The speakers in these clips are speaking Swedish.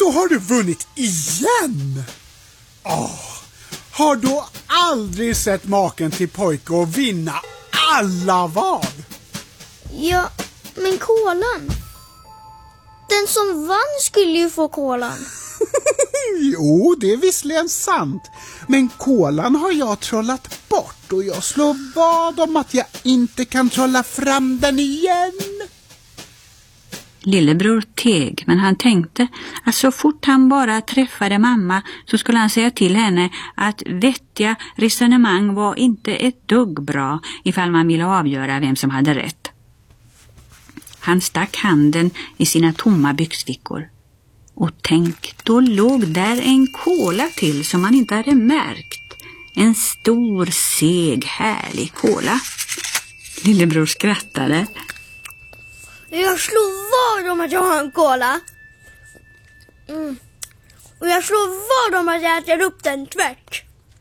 Då har du vunnit igen! Har du aldrig sett maken till pojke och vinna alla vad? Ja, men kolan. Den som vann skulle ju få kolan. Jo, det är visserligen sant. Men kolan har jag trollat bort och jag slår vad om att jag inte kan trolla fram den igen. Lillebror teg, men han tänkte att så fort han bara träffade mamma så skulle han säga till henne att vettiga resonemang var inte ett dugg bra ifall man ville avgöra vem som hade rätt. Han stack handen i sina tomma byxfickor. Och tänk, då låg där en kola till som man inte hade märkt. En stor, seg, härlig kola. Lillebror skrattade. Jag slår vad om att jag har en kola. Och jag slår vad om att jag äter upp den tvärt.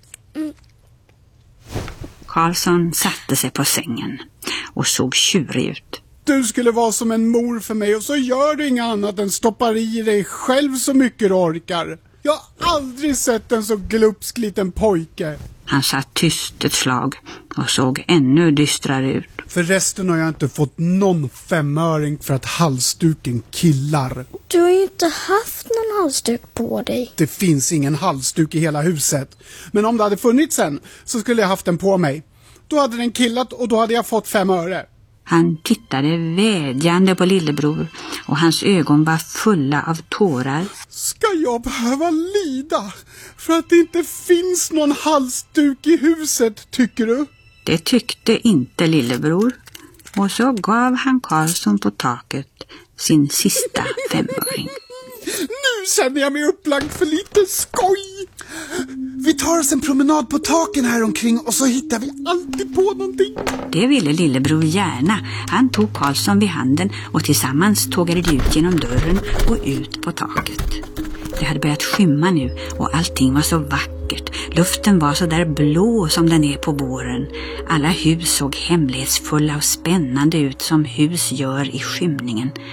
Karlsson satte sig på sängen och såg tjurig ut. Du skulle vara som en mor för mig och så gör du inget annat än stoppar i dig själv så mycket du orkar. Jag har aldrig sett en så glupsk liten pojke. Han satt tyst ett slag och såg ännu dystrare ut. För resten har jag inte fått någon 5-öring för att halsduken killar. Du har ju inte haft någon halsduk på dig. Det finns ingen halsduk i hela huset. Men om det hade funnits en så skulle jag haft den på mig. Då hade den killat och då hade jag fått 5 öre. Han tittade vädjande på lillebror och hans ögon var fulla av tårar. Ska jag behöva lida för att det inte finns någon halsduk i huset, tycker du? Det tyckte inte lillebror. Och så gav han Karlsson på taket sin sista 5-öring. Nu känner jag mig upplagd för lite skoj. Vi tar oss en promenad på taken här omkring och så hittar vi alltid på någonting. Det ville lillebror gärna. Han tog Karlsson vid handen och tillsammans tågade de ut genom dörren och ut på taket. Det hade börjat skymma nu och allting var så vackert. Luften var så där blå som den är på våren. Alla hus såg hemlighetsfulla och spännande ut som hus gör i skymningen.